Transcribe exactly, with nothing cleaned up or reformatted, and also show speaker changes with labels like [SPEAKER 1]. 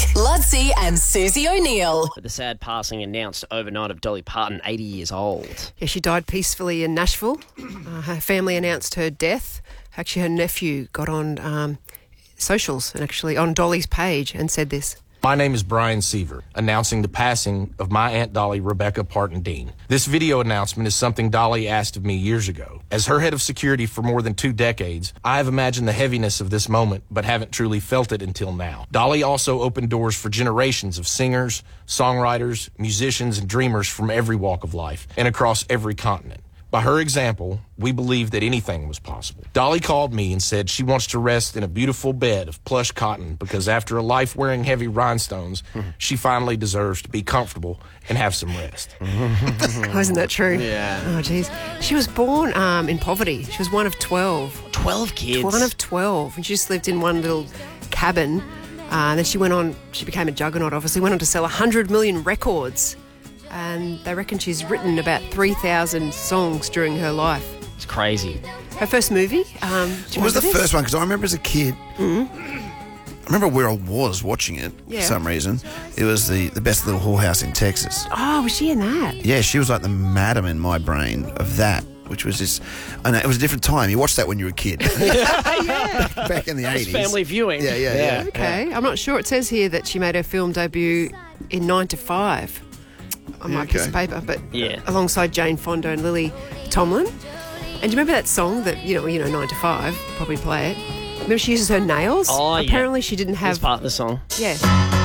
[SPEAKER 1] Ludsey and Susie O'Neill.
[SPEAKER 2] The sad passing announced overnight of Dolly Parton, eighty years old.
[SPEAKER 3] Yeah, she died peacefully in Nashville. Uh, her family announced her death. Actually, her nephew got on um, socials and actually on Dolly's page and said this.
[SPEAKER 4] My name is Brian Seaver, announcing the passing of my Aunt Dolly, Rebecca Parton Dean. This video announcement is something Dolly asked of me years ago. As her head of security for more than two decades, I have imagined the heaviness of this moment, but haven't truly felt it until now. Dolly also opened doors for generations of singers, songwriters, musicians, and dreamers from every walk of life and across every continent. By her example, we believed that anything was possible. Dolly called me and said she wants to rest in a beautiful bed of plush cotton because after a life wearing heavy rhinestones, she finally deserves to be comfortable and have some rest.
[SPEAKER 3] Oh, isn't that true?
[SPEAKER 2] Yeah.
[SPEAKER 3] Oh, geez. She was born um, in poverty. She was one of twelve.
[SPEAKER 2] Twelve kids.
[SPEAKER 3] One of twelve. And she just lived in one little cabin. Uh, and then she went on, she became a juggernaut, obviously, went on to sell one hundred million records. And they reckon she's written about three thousand songs during her life.
[SPEAKER 2] It's crazy.
[SPEAKER 3] Her first movie, um, do you
[SPEAKER 5] What was the
[SPEAKER 3] remember this?
[SPEAKER 5] first one? Because I remember as a kid,
[SPEAKER 3] Mm-hmm.
[SPEAKER 5] I remember where I was watching it
[SPEAKER 3] Yeah.
[SPEAKER 5] for some reason. It was the, the Best Little Whorehouse in Texas.
[SPEAKER 3] Oh, was she in that?
[SPEAKER 5] Yeah, she was like the madam in my brain of that, which was this. I know, it was a different time. You watched that when you were a kid.
[SPEAKER 3] Yeah.
[SPEAKER 5] Back in the
[SPEAKER 2] It's
[SPEAKER 5] eighties.
[SPEAKER 2] family viewing.
[SPEAKER 5] Yeah, yeah, yeah.
[SPEAKER 3] Okay, I'm not sure. It says here that she made her film debut in nine to five on
[SPEAKER 5] Yeah,
[SPEAKER 3] my piece of
[SPEAKER 5] okay.
[SPEAKER 3] paper, but
[SPEAKER 2] Yeah.
[SPEAKER 3] alongside Jane Fonda and Lily Tomlin. And do you remember that song that, you know, you know, nine to five, probably play it? Remember she uses her nails?
[SPEAKER 2] Oh, yeah.
[SPEAKER 3] Apparently she didn't
[SPEAKER 2] That's
[SPEAKER 3] have...
[SPEAKER 2] part of the song.
[SPEAKER 3] Yeah.